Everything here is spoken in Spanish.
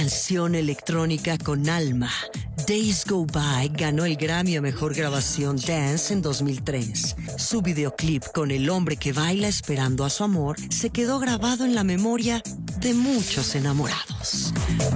canción electrónica con alma, Days Go By ganó el Grammy a Mejor Grabación Dance en 2003. Su videoclip con el hombre que baila esperando a su amor se quedó grabado en la memoria de muchos enamorados.